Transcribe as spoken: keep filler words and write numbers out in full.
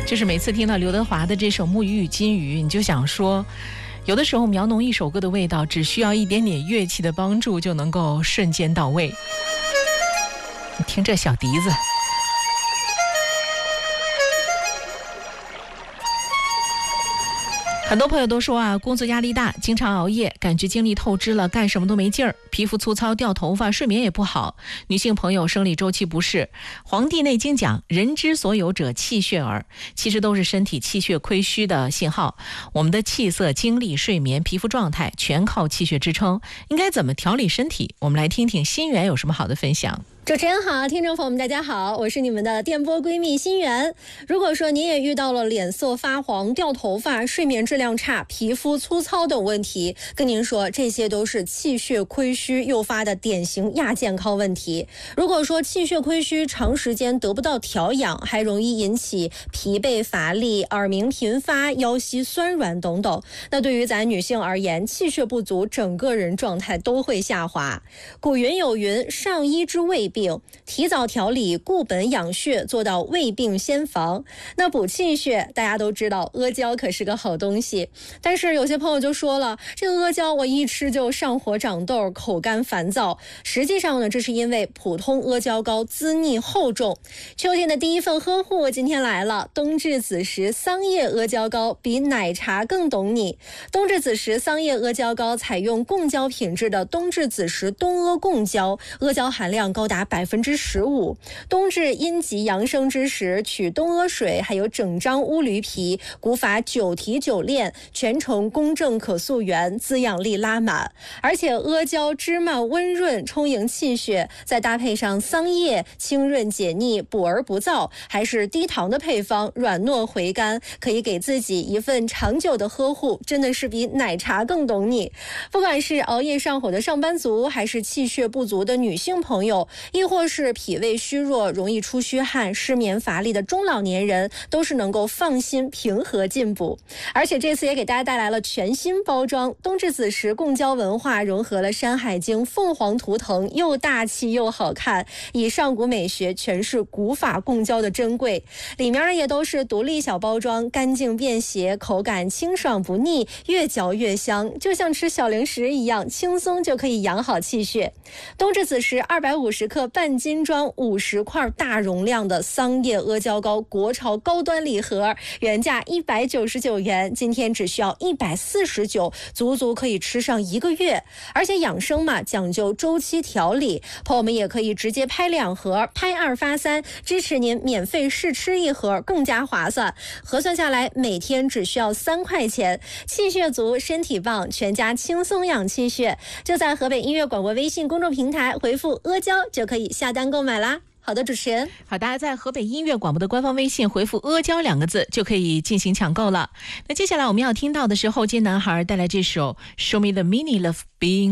就是每次听到刘德华的这首《木鱼与金鱼》，你就想说，有的时候描弄一首歌的味道，只需要一点点乐器的帮助，就能够瞬间到位。你听这小笛子。很多朋友都说啊，工作压力大，经常熬夜，感觉精力透支了，干什么都没劲儿，皮肤粗糙，掉头发，睡眠也不好。女性朋友生理周期不适，《黄帝内经》讲人之所有者气血耳，其实都是身体气血亏虚的信号。我们的气色、精力、睡眠、皮肤状态全靠气血支撑，应该怎么调理身体？我们来听听心源有什么好的分享。 主持人好，听众朋友们大家好，我是你们的电波闺蜜心源。如果说您也遇到了脸色发黄、掉头发、睡眠质量差、皮肤粗糙等问题，跟您说这些都是气血亏虚诱发的典型亚健康问题。如果说气血亏虚长时间得不到调养，还容易引起疲惫乏力、耳鸣频发、腰膝酸软等等。那对于咱女性而言，气血不足，整个人状态都会下滑。古云有云，上医治未病，提早调理，固本养血，做到未病先防。那补气血，大家都知道阿胶可是个好东西，但是有些朋友就说了，这个阿胶我一吃就上火长痘，口干烦躁。实际上呢，这是因为普通阿胶膏滋腻厚重。秋天的第一份呵护今天来了，冬至子时桑叶阿胶膏比奶茶更懂你。冬至子时桑叶阿胶膏采用贡胶品质的冬至子时冬阿贡胶，阿胶含量高达百分之十五。冬至阴极阳生之时，取冬阿水，还有整张乌驴皮，古法九提九炼，全程公正可溯源，滋养力拉满。而且阿胶芝麻温润，充盈气血，再搭配上桑叶，清润解腻，补而不燥，还是低糖的配方，软糯回甘，可以给自己一份长久的呵护，真的是比奶茶更懂你。不管是熬夜上火的上班族，还是气血不足的女性朋友，亦或是脾胃虚弱、容易出虚汗、失眠乏力的中老年人，都是能够放心平和进补。而且这次也给大家带来了全新包装，冬至子时贡胶文化融合了《山海经》凤凰图腾，又大气又好看，以上古美学诠释古法贡胶的珍贵。里面也都是独立小包装，干净便携，口感清爽不腻，越嚼越香，就像吃小零食一样，轻松就可以养好气血。冬至子时二百五十克半斤装五十块大容量的桑叶阿胶膏国潮高端礼盒，原价一百九十九元，今天只需要一百四十九，足足可以吃上一个月。而且养生嘛，讲究周期调理，朋友们也可以直接拍两盒，拍二发三，支持您免费试吃一盒，更加划算。核算下来，每天只需要三块钱，气血足，身体棒，全家轻松养气血。就在河北音乐广播微信公众平台回复阿胶就可以下单购买啦。好的，主持人。 好，大家在河北音乐广播的官方微信回复阿胶两个字就可以进行抢购了。那接下来我们要听到的是后街男孩带来这首 Show Me the Meaning of Being